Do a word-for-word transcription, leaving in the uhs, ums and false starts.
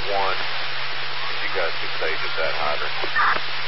one. You guys could stage at that hydrant.